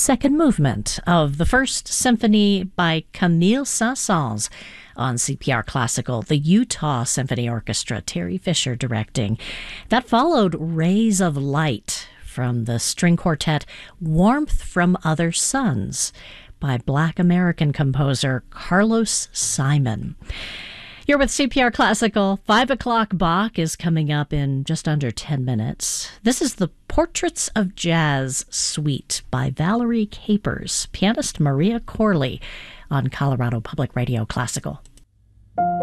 second movement of the First Symphony by Camille Saint-Saëns on CPR Classical, the Utah Symphony Orchestra, Terry Fisher directing. That followed Rays of Light from the string quartet Warmth from Other Suns by Black American composer Carlos Simon. You're with CPR Classical. 5 o'clock Bach is coming up in just under 10 minutes. This is the Portraits of Jazz Suite by Valerie Capers, pianist Maria Corley on Colorado Public Radio Classical.